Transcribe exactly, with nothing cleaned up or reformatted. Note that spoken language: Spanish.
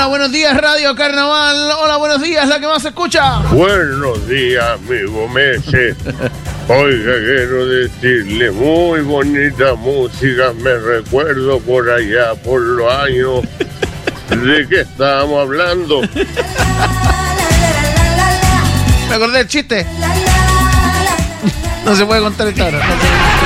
buenos días, Radio Carnaval. Hola, buenos días, la que más se escucha. Buenos días, amigo Messi. Oiga, quiero decirle, muy bonita música. Me recuerdo por allá, por los años. ¿De qué estábamos hablando? Me acordé del chiste. No se puede contar esta hora.